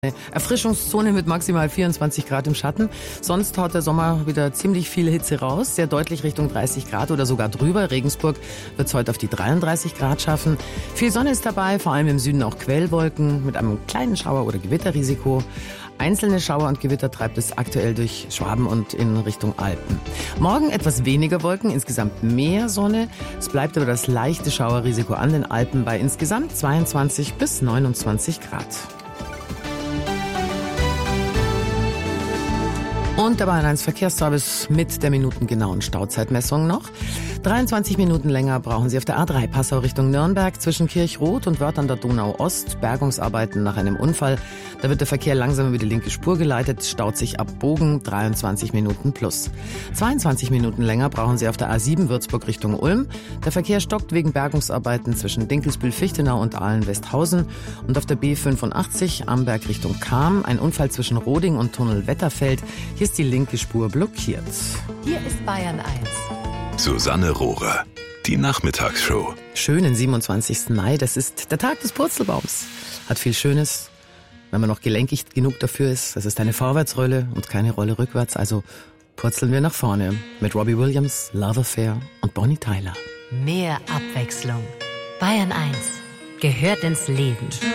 Erfrischungszone mit maximal 24 Grad im Schatten. Sonst haut der Sommer wieder ziemlich viel Hitze raus, sehr deutlich Richtung 30 Grad oder sogar drüber. Regensburg wird es heute auf die 33 Grad schaffen. Viel Sonne ist dabei, vor allem im Süden auch Quellwolken mit einem kleinen Schauer- oder Gewitterrisiko. Einzelne Schauer und Gewitter treibt es aktuell durch Schwaben und in Richtung Alpen. Morgen etwas weniger Wolken, insgesamt mehr Sonne. Es bleibt aber das leichte Schauerrisiko an den Alpen bei insgesamt 22 bis 29 Grad. Und der Bayern 1 Verkehrsservice mit der minutengenauen Stauzeitmessung noch. 23 Minuten länger brauchen Sie auf der A3 Passau Richtung Nürnberg zwischen Kirchroth und Wörth an der Donau Ost. Bergungsarbeiten nach einem Unfall. Da wird der Verkehr langsam über die linke Spur geleitet, staut sich ab Bogen 23 Minuten plus. 22 Minuten länger brauchen Sie auf der A7 Würzburg Richtung Ulm. Der Verkehr stockt wegen Bergungsarbeiten zwischen Dinkelsbühl-Fichtenau und Ahlen-Westhausen. Und auf der B85 Amberg Richtung Cham ein Unfall zwischen Roding und Tunnel Wetterfeld. Hier ist die linke Spur blockiert. Hier ist Bayern 1. Susanne Rohrer, die Nachmittagsshow. Schönen 27. Mai, das ist der Tag des Purzelbaums. Hat viel Schönes, wenn man noch gelenkig genug dafür ist. Das ist eine Vorwärtsrolle und keine Rolle rückwärts, also purzeln wir nach vorne mit Robbie Williams, Love Affair und Bonnie Tyler. Mehr Abwechslung. Bayern 1 gehört ins Leben.